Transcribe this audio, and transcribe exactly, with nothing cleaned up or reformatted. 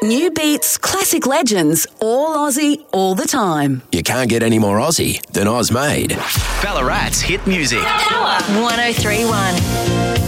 New beats, classic legends, all Aussie, all the time. You can't get any more Aussie than Oz Made. Ballarat's hit music. Power one oh three point one.